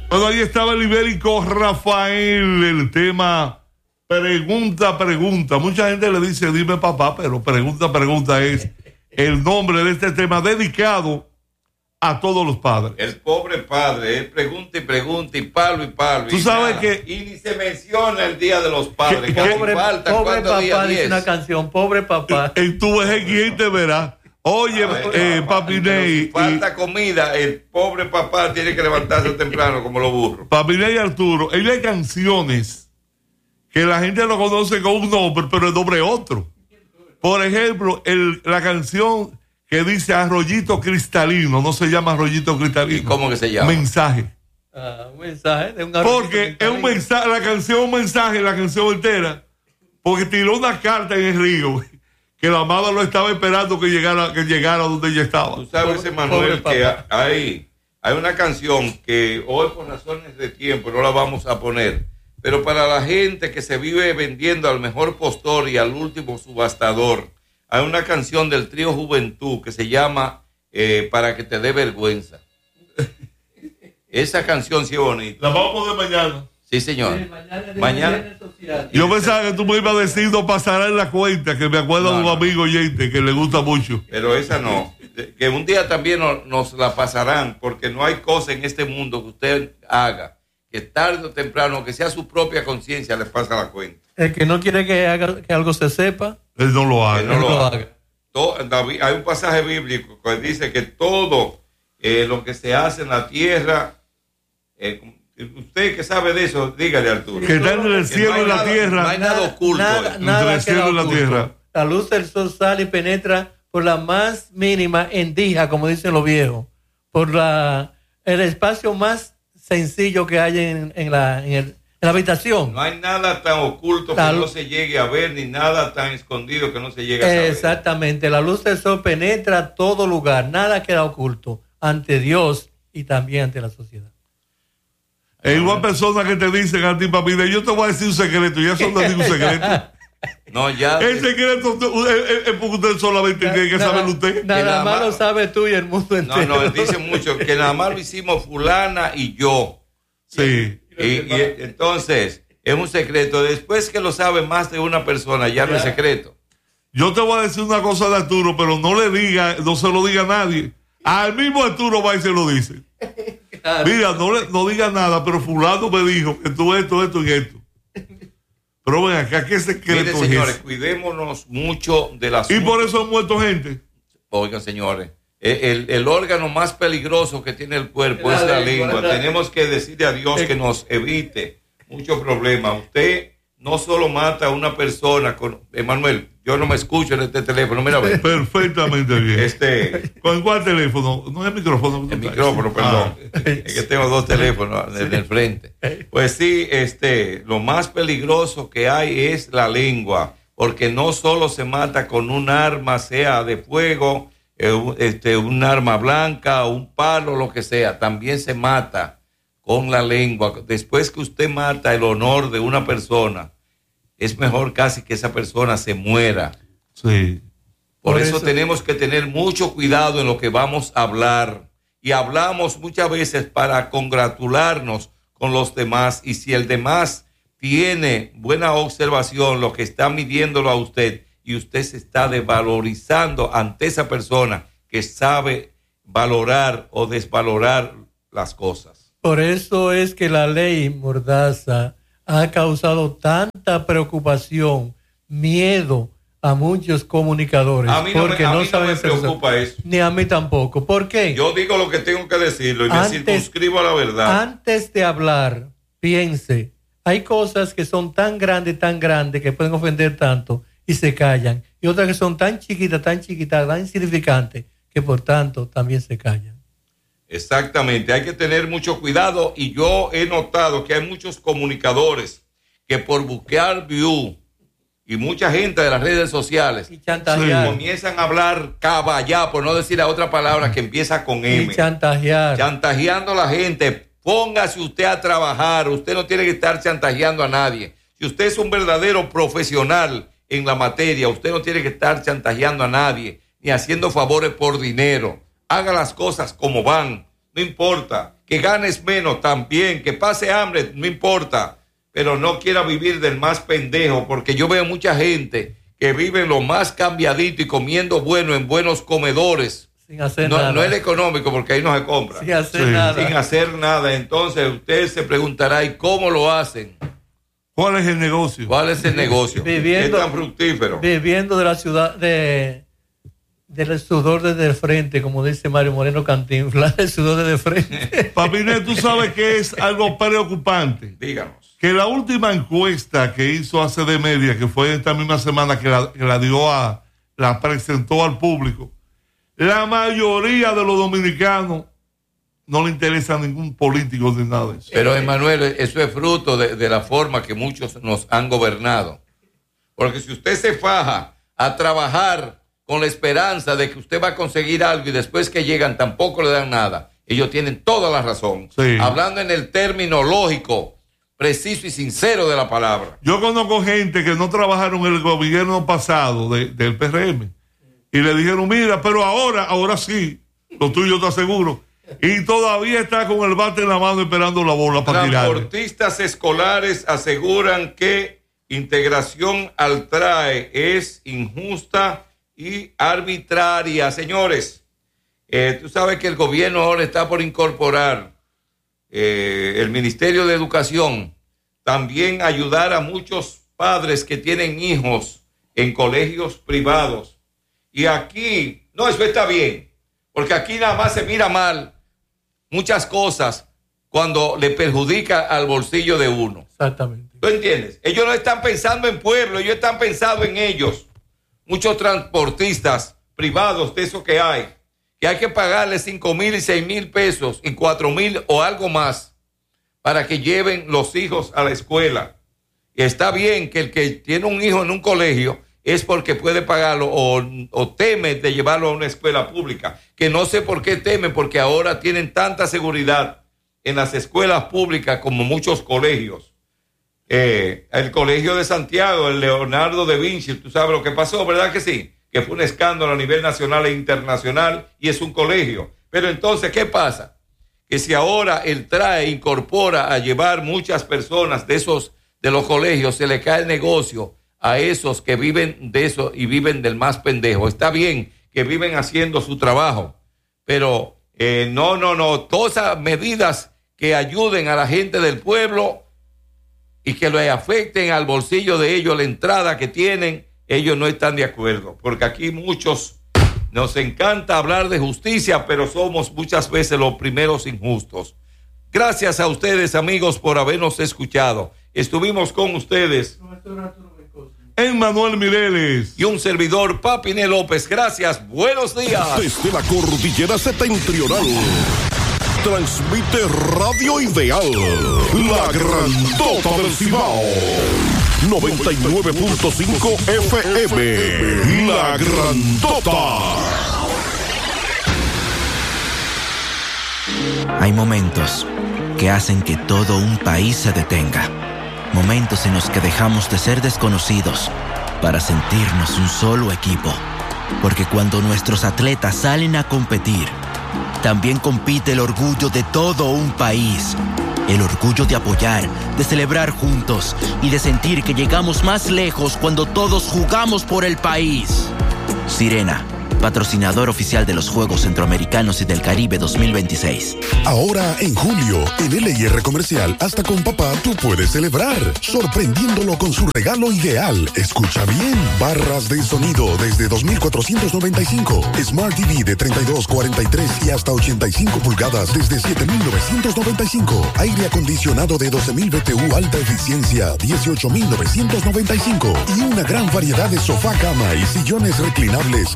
Bueno, ahí estaba el ibérico Rafael, el tema pregunta. Mucha gente le dice dime papá, pero pregunta es el nombre de este tema dedicado a todos los padres. El pobre padre, él pregunta y palo. Tú sabes que... Y ni se menciona el Día de los Padres. Pobre papá, dice una canción, pobre papá. En tu vejez, ¿quién te verá? Oye, Papi Ney. Falta comida, el pobre papá tiene que levantarse temprano como los burros. Papi Ney y Arturo, hay canciones que la gente lo conoce con un nombre, pero el nombre es otro. Por ejemplo, la canción que dice Arroyito Cristalino, no se llama Arroyito Cristalino. ¿Y cómo que se llama? Mensaje. Un mensaje de un arroyito. Porque es un mensaje, la canción entera, porque tiró una carta en el río. Que la amada lo estaba esperando que llegara donde ella estaba. Tú sabes, Emanuel, que hay una canción que hoy por razones de tiempo no la vamos a poner, pero para la gente que se vive vendiendo al mejor postor y al último subastador, hay una canción del trío Juventud que se llama Para que te dé vergüenza. Esa canción sí es bonita. La vamos a poner mañana. Sí, señor. Mañana. Yo pensaba que tú me ibas a decir no pasará en la cuenta, que me acuerdo de un amigo oyente que le gusta mucho. Pero esa no. Que un día también nos la pasarán, porque no hay cosa en este mundo que usted haga, que tarde o temprano, que sea su propia conciencia, le pasa la cuenta. El que no quiere que algo se sepa, él no lo haga. No lo haga. David, hay un pasaje bíblico que dice que todo lo que se hace en la tierra, usted que sabe de eso, dígale, Arturo. Que está entre el cielo y la tierra. No hay nada oculto. Nada entre el cielo y la tierra. La luz del sol sale y penetra por la más mínima endija, como dicen los viejos, por el espacio más sencillo que hay en la habitación. No hay nada tan oculto que no se llegue a ver, ni nada tan escondido que no se llegue a saber. Exactamente. La luz del sol penetra a todo lugar. Nada queda oculto ante Dios y también ante la sociedad. Es igual persona que te dicen a ti, papi, yo te voy a decir un secreto, ya son un secreto. No, ya. El secreto es porque usted solamente tiene que saberlo usted. Nada más lo sabes tú y el mundo entero. No, él dice mucho que nada más lo hicimos fulana y yo. Sí. Y entonces, es un secreto. Después que lo sabe más de una persona, ya no es secreto. Yo te voy a decir una cosa de Arturo, pero no se lo diga a nadie. Al mismo Arturo va y se lo dice. Mira, no diga nada, pero fulano me dijo que tú esto y esto. Pero ven acá, ¿qué secreto? Miren, señores, cuidémonos mucho de las... Y por eso han muerto gente. Oigan, señores, el órgano más peligroso que tiene el cuerpo es la lengua. Tenemos que decirle a Dios que nos evite muchos problemas. Usted no solo mata a una persona con... Emanuel, yo no me escucho en este teléfono, mira, ve. Perfectamente bien. ¿Con cuál teléfono? No es el micrófono. El micrófono, perdón. Es que tengo dos teléfonos en el frente. Pues sí, lo más peligroso que hay es la lengua, porque no solo se mata con un arma, sea de fuego, un arma blanca, un palo, lo que sea, también se mata con la lengua. Después que usted mata el honor de una persona, es mejor casi que esa persona se muera. Sí. Por eso tenemos que tener mucho cuidado en lo que vamos a hablar. Y hablamos muchas veces para congratularnos con los demás. Y si el demás tiene buena observación, lo que está midiéndolo a usted, y usted se está desvalorizando ante esa persona que sabe valorar o desvalorar las cosas. Por eso es que la ley Mordaza ha causado tanta preocupación, miedo a muchos comunicadores. A mí no me preocupa eso. Ni a mí tampoco. ¿Por qué? Yo digo lo que tengo que decirlo y me circunscribo a la verdad. Antes de hablar, piense, hay cosas que son tan grandes que pueden ofender tanto y se callan. Y otras que son tan chiquitas, tan insignificantes, que por tanto también se callan. Exactamente, hay que tener mucho cuidado y yo he notado que hay muchos comunicadores que por buscar view y mucha gente de las redes sociales comienzan a hablar caballá, por no decir la otra palabra que empieza con M. Y chantajeando a la gente. Póngase usted a trabajar, usted no tiene que estar chantajeando a nadie. Si usted es un verdadero profesional en la materia, usted no tiene que estar chantajeando a nadie ni haciendo favores por dinero. Haga las cosas como van. no importa. Que ganes menos también, que pase hambre, no importa. Pero no quiera vivir del más pendejo, porque yo veo mucha gente que vive lo más cambiadito y comiendo bueno en buenos comedores. Sin hacer nada. No es el económico, porque ahí no se compra. Sin hacer nada. Sin hacer nada. Entonces usted se preguntará, ¿y cómo lo hacen? ¿Cuál es el negocio? ¿Cuál es el negocio? Viviendo, es tan fructífero. Viviendo de la ciudad, del sudor desde el frente, como dice Mario Moreno Cantinflas, el sudor desde el frente. Papiné, tú sabes que es algo preocupante. Díganos. Que la última encuesta que hizo ACD Media, que fue esta misma semana que la dio la presentó al público, la mayoría de los dominicanos no le interesa ningún político ni nada de eso. Pero, Emanuel, eso es fruto de la forma que muchos nos han gobernado. Porque si usted se faja a trabajar con la esperanza de que usted va a conseguir algo y después que llegan tampoco le dan nada, ellos tienen toda la razón. Sí. Hablando en el término lógico, preciso y sincero de la palabra. Yo conozco gente que no trabajaron en el gobierno pasado del PRM y le dijeron, mira, pero ahora sí, lo tuyo te aseguro. Y todavía está con el bate en la mano esperando la bola para tirar. Transportistas escolares aseguran que integración al TRAE es injusta y arbitraria. Señores, tú sabes que el gobierno ahora está por incorporar el Ministerio de Educación, también ayudar a muchos padres que tienen hijos en colegios privados. Y aquí, no, eso está bien, porque aquí nada más se mira mal muchas cosas cuando le perjudica al bolsillo de uno. Exactamente. ¿Tú entiendes? Ellos no están pensando en pueblo, ellos están pensando en ellos. Muchos transportistas privados de eso que hay que pagarle 5,000 y 6,000 pesos y 4,000 o algo más para que lleven los hijos a la escuela. Y está bien que el que tiene un hijo en un colegio es porque puede pagarlo o teme de llevarlo a una escuela pública, que no sé por qué temen, porque ahora tienen tanta seguridad en las escuelas públicas como muchos colegios. El colegio de Santiago, el Leonardo da Vinci, tú sabes lo que pasó, ¿verdad que sí? Que fue un escándalo a nivel nacional e internacional y es un colegio. Pero entonces, ¿qué pasa? Que si ahora el TRAE incorpora a llevar muchas personas de los colegios, se le cae el negocio a esos que viven de eso y viven del más pendejo. Está bien que viven haciendo su trabajo, pero no, todas esas medidas que ayuden a la gente del pueblo y que le afecten al bolsillo de ellos, la entrada que tienen, ellos no están de acuerdo, porque aquí muchos nos encanta hablar de justicia, pero somos muchas veces los primeros injustos. Gracias a ustedes, amigos, por habernos escuchado. Estuvimos con ustedes Emmanuel Mireles y un servidor, Papiné López. Gracias, buenos días. Desde la cordillera septentrional transmite Radio Ideal, la grandota del Cibao, 99.5 FM, la grandota. Hay momentos que hacen que todo un país se detenga. Momentos en los que dejamos de ser desconocidos para sentirnos un solo equipo. Porque cuando nuestros atletas salen a competir, también compite el orgullo de todo un país. El orgullo de apoyar, de celebrar juntos y de sentir que llegamos más lejos cuando todos jugamos por el país. Sirena, patrocinador oficial de los Juegos Centroamericanos y del Caribe 2026. Ahora en julio, en LIR Comercial, hasta con papá tú puedes celebrar, sorprendiéndolo con su regalo ideal. Escucha bien, barras de sonido desde 2,495, Smart TV de 32, 43 y hasta 85 pulgadas desde 7,995, aire acondicionado de 12,000 BTU alta eficiencia, 18,995 y una gran variedad de sofá, cama y sillones reclinables